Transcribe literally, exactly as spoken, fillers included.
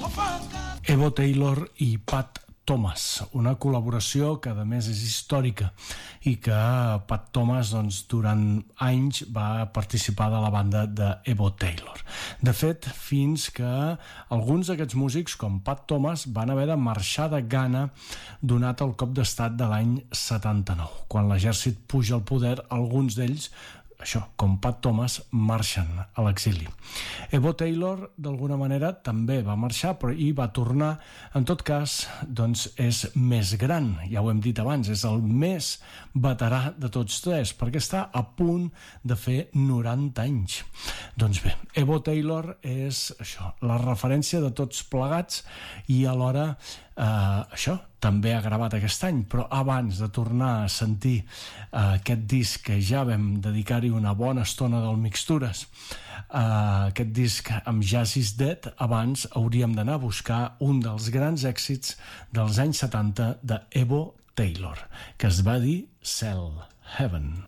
Evo Taylor i Pat Thomas, una col·laboració que a més és històrica i que Pat Thomas doncs, durant anys va participar de la banda de Evo Taylor. De fet, fins que alguns d'aquests músics, com Pat Thomas, van haver de marxar de Ghana donat el cop d'estat de l'any setanta-nou. Quan l'exèrcit puja al poder, alguns d'ells, això, com Pat Thomas, marxen a l'exili. Evo Taylor, d'alguna manera, també va marxar, però hi va tornar. En tot cas, doncs, és més gran, ja ho hem dit abans, és el més veterà de tots tres, perquè està a punt de fer noranta anys. Doncs bé, Evo Taylor és això, la referència de tots plegats i alhora eh, això, també ha gravat aquest any, però abans de tornar a sentir uh, aquest disc que ja vam dedicar-hi una bona estona del Mixtures, uh, aquest disc amb Jazz is Dead, abans hauríem d'anar a buscar un dels grans èxits dels anys setanta de Evo Taylor, que es va dir Cell Heaven.